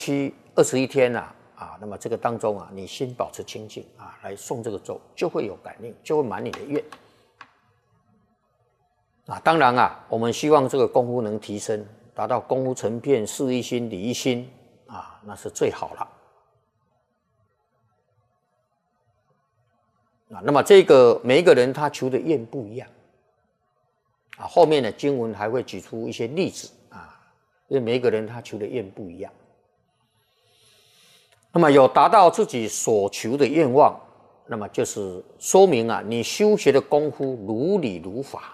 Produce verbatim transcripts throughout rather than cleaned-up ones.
期二十一天呐、啊，啊，那么这个当中啊，你心保持清净啊，来诵这个咒，就会有感应，就会满你的愿。啊，当然啊，我们希望这个功夫能提升，达到功夫成片、事一心、理一心啊，那是最好了。啊，那么这个每一个人他求的愿不一样啊，后面的经文还会举出一些例子啊，因为每一个人他求的愿不一样。那么有达到自己所求的愿望，那么就是说明啊，你修学的功夫如理如法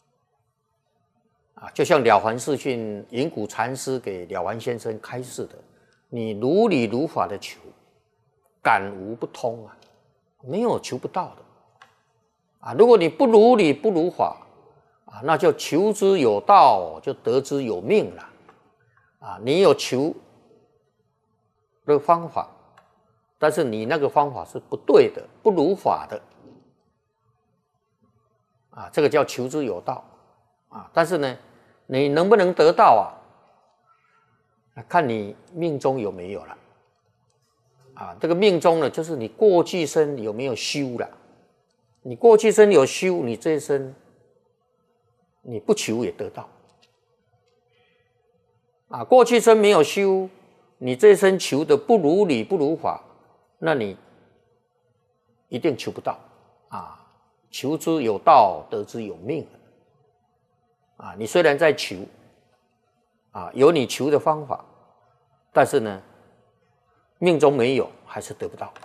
啊，就像了凡四训云谷禅师给了凡先生开示的，你如理如法的求，感无不通啊，没有求不到的啊。如果你不如理不如法啊，那就求之有道，就得之有命了啊。你有求的方法，但是你那个方法是不对的，不如法的啊，这个叫求之有道啊。但是呢，你能不能得到啊？看你命中有没有了啊。这个命中呢，就是你过去生有没有修了。你过去生有修，你这一生你不求也得到啊。过去生没有修，你这一生求的不如理不如法，那你一定求不到啊。求之有道，得之有命啊。你虽然在求啊，有你求的方法，但是呢，命中没有，还是得不到。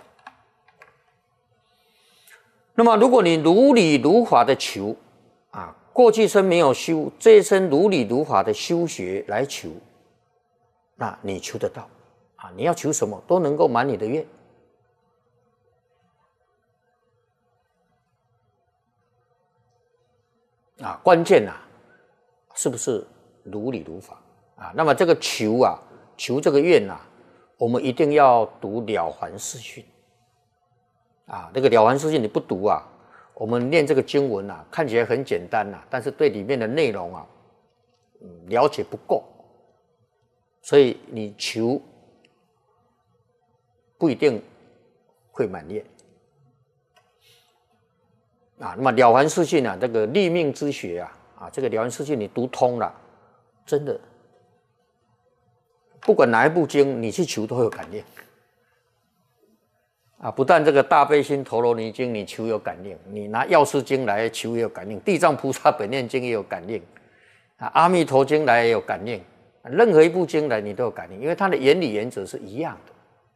那么如果你如理如法的求啊，过去生没有修，这一生如理如法的修学来求，那你求得到啊。你要求什么都能够满你的愿啊。关键啊，是不是如理如法啊？那么这个求啊，求这个愿啊，我们一定要读了凡四训啊。这个了凡四训你不读啊，我们念这个经文啊，看起来很简单啊，但是对里面的内容啊，嗯，了解不够，所以你求不一定会满愿啊。那么了凡四训啊，这个立命之学啊，啊，这个了凡四训你读通了，真的，不管哪一部经，你去求都会有感应啊。不但这个大悲心陀罗尼经你求有感应，你拿药师经来求也有感应，地藏菩萨本愿经也有感应啊，阿弥陀经来也有感应，任何一部经来你都有感应，因为它的原理原则是一样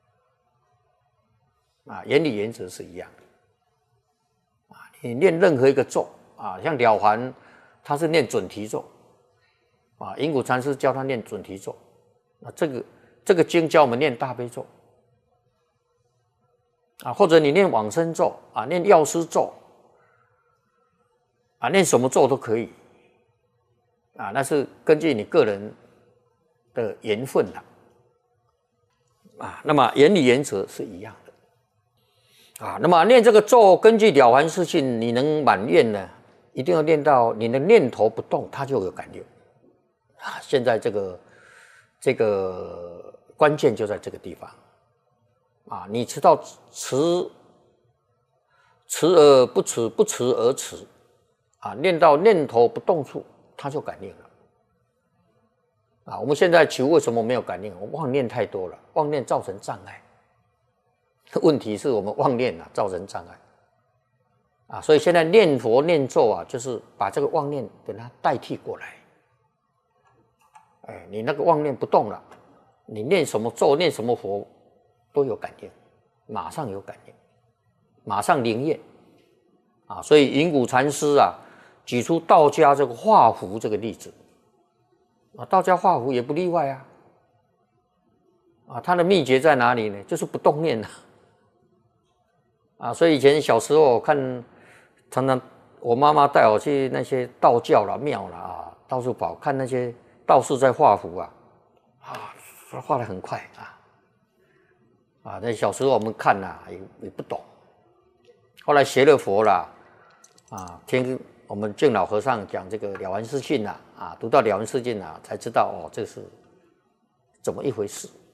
的啊，原理原则是一样的啊。你念任何一个咒啊，像了凡他是念准提咒啊，云谷禅师教他念准提咒，那这个这个经教我们念大悲咒啊，或者你念往生咒啊，念药师咒啊，念什么咒都可以啊，那是根据你个人的缘分啦啊。那么原理原则是一样的啊。那么念这个咒，根据了凡四训，你能满愿呢，一定要念到你的念头不动，它就有感应啊。现在这个这个关键就在这个地方啊。你知道持持而不持，不持而持啊，念到念头不动处，它就感应了啊。我们现在求为什么没有感应？我们妄念太多了，妄念造成障碍。问题是我们妄念啊造成障碍啊，所以现在念佛念咒啊，就是把这个妄念给它代替过来。哎，你那个妄念不动了，你念什么咒念什么佛都有感应，马上有感应，马上灵验啊。所以云谷禅师啊举出道家这个画符这个例子啊，道家画符也不例外啊。啊，它的秘诀在哪里呢？就是不动念啊。啊，所以以前小时候我看，常常我妈妈带我去那些道教啦、庙啦啊，到处跑，看那些道士在画符啊，啊，画得很快啊。啊，那小时候我们看呐、啊，也也不懂。后来学了佛啦，啊，听我们净老和尚讲这个了凡四训呐，啊，读到了凡四训呐，才知道哦，这是怎么一回事。